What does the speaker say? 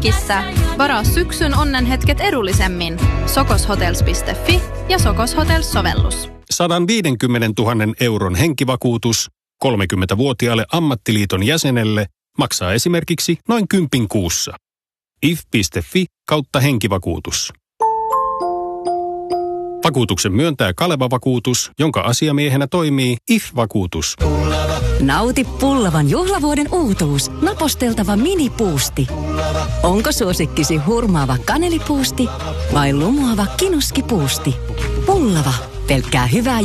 Helsingissä. Varaa syksyn onnenhetket edullisemmin. sokoshotels.fi ja Sokos Hotels-sovellus. 150 000 euron henkivakuutus 30-vuotiaalle ammattiliiton jäsenelle maksaa esimerkiksi noin 10 kuussa. if.fi/henkivakuutus. Vakuutuksen myöntää Kaleva Vakuutus, jonka asiamiehenä toimii IF-vakuutus. Nauti Pullavan juhlavuoden uutuus. Naposteltava minipuusti. Onko suosikkisi hurmaava kanelipuusti vai lumoava kinuskipuusti? Pullava. Pelkkää hyvää